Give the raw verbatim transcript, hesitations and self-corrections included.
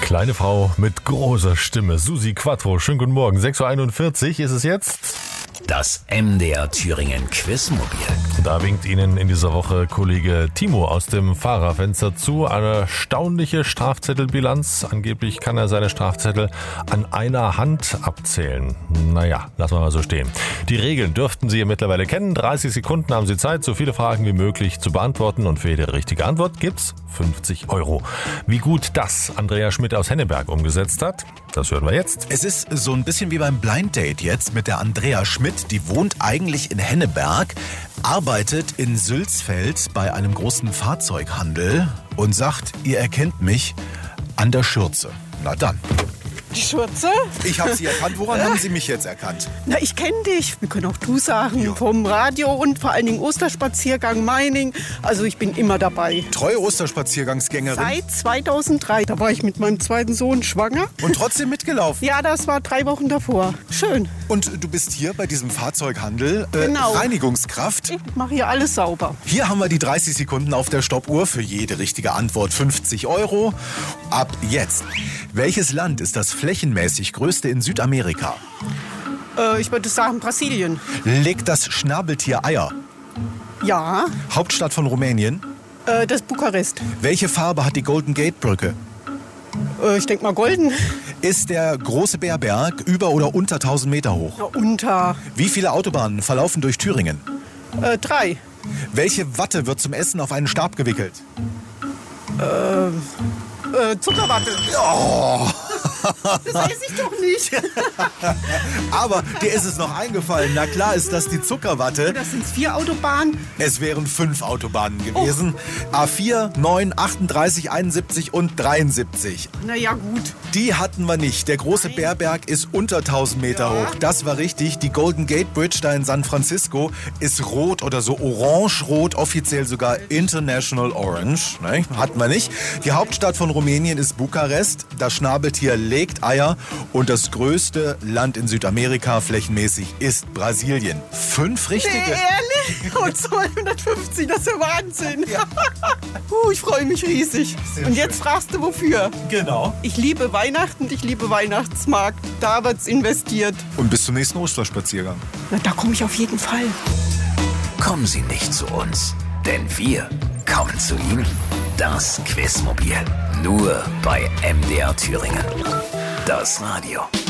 Kleine Frau mit großer Stimme, Susi Quattro. Schönen guten Morgen, sechs Uhr einundvierzig ist es jetzt. Das M D R Thüringen Quizmobil. Da winkt Ihnen in dieser Woche Kollege Timo aus dem Fahrerfenster zu. Eine erstaunliche Strafzettelbilanz. Angeblich kann er seine Strafzettel an einer Hand abzählen. Naja, lassen wir mal so stehen. Die Regeln dürften Sie mittlerweile kennen. dreißig Sekunden haben Sie Zeit, so viele Fragen wie möglich zu beantworten. Und für jede richtige Antwort gibt's fünfzig Euro. Wie gut das Andrea Schmidt aus Henneberg umgesetzt hat, das hören wir jetzt. Es ist so ein bisschen wie beim Blind Date jetzt mit der Andrea Schmidt. Die wohnt eigentlich in Henneberg, arbeitet in Sülzfeld bei einem großen Fahrzeughandel und sagt, ihr erkennt mich an der Schürze. Na dann. Die Schürze? Ich habe Sie erkannt. Woran haben Sie mich jetzt erkannt? Na, ich kenne dich. Wir können auch du sagen. Ja. Vom Radio und vor allen Dingen Osterspaziergang Meining. Also ich bin immer dabei. Treue Osterspaziergangsgängerin. Seit zweitausenddrei. Da war ich mit meinem zweiten Sohn schwanger. Und trotzdem mitgelaufen. Ja, das war drei Wochen davor. Schön. Und du bist hier bei diesem Fahrzeughandel äh, Genau. Reinigungskraft. Ich mache hier alles sauber. Hier haben wir die dreißig Sekunden auf der Stoppuhr. Für jede richtige Antwort fünfzig Euro. Ab jetzt. Welches Land ist das flächenmäßig größte in Südamerika? Äh, ich würde sagen Brasilien. Legt das Schnabeltier Eier? Ja, Hauptstadt von Rumänien? äh, das ist Bukarest. Welche Farbe hat die Golden Gate Brücke? Äh, ich denke mal golden. Ist der große Bärberg über oder unter tausend Meter hoch? Ja, unter Wie viele Autobahnen verlaufen durch Thüringen? äh, drei. Welche Watte wird zum Essen auf einen Stab gewickelt? Äh, Zuckerwatte. Oh. Das weiß ich doch nicht. Aber dir ist es noch eingefallen. Na klar ist das die Zuckerwatte. Das sind vier Autobahnen. Es wären fünf Autobahnen gewesen. A vier, neun, achtunddreißig, einundsiebzig und dreiundsiebzig. Na ja, gut. Die hatten wir nicht. Der große Nein. Bärberg ist unter tausend Meter Ja. hoch. Das war richtig. Die Golden Gate Bridge da in San Francisco ist rot oder so orange-rot, offiziell sogar International Orange. Ne? Hatten wir nicht. Die Hauptstadt von Rumänien ist Bukarest. Das Schnabeltier legt Eier. Und das größte Land in Südamerika flächenmäßig ist Brasilien. Fünf richtige. Nee, ehrlich? Und zweihundertfünfzig, das ist ja Wahnsinn. Ja. uh, ich freue mich riesig. Sehr Und jetzt schön. fragst du, wofür? Genau. Ich liebe Weihnachten, ich liebe Weihnachtsmarkt. Da wird's investiert. Und bis zum nächsten Osterspaziergang. Na, da komme ich auf jeden Fall. Kommen Sie nicht zu uns, denn wir kommen zu Ihnen. Das Quizmobil. Nur bei M D R Thüringen. Das Radio.